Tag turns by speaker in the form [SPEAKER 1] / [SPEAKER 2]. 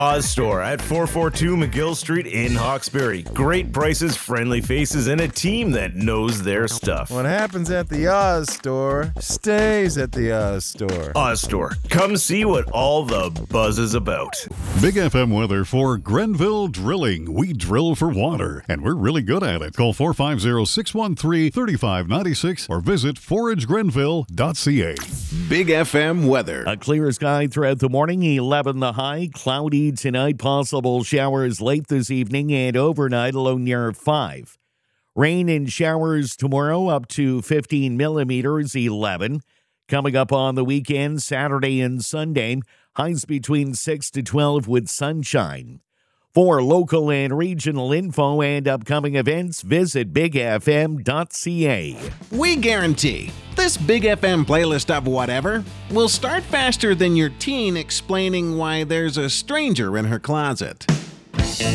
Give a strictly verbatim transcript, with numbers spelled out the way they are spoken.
[SPEAKER 1] Oz Store at four forty-two McGill Street in Hawkesbury. Great prices, friendly faces, and a team that knows their stuff.
[SPEAKER 2] What happens at the Oz Store stays at the Oz Store.
[SPEAKER 1] Oz Store. Come see what all the buzz is about.
[SPEAKER 3] Big F M weather for Grenville Drilling. We drill for water, and we're really good at it. Call four five zero, six one three, three five nine six or visit forage grenville dot c a.
[SPEAKER 4] Big F M weather.
[SPEAKER 5] A clear sky throughout the morning, eleven the high, cloudy tonight, possible showers late this evening and overnight, a low near five. Rain and showers tomorrow up to fifteen millimeters, eleven. Coming up on the weekend, Saturday and Sunday, highs between six to twelve with sunshine. For local and regional info and upcoming events, visit big f m dot c a.
[SPEAKER 4] We guarantee this Big F M playlist of whatever will start faster than your teen explaining why there's a stranger in her closet.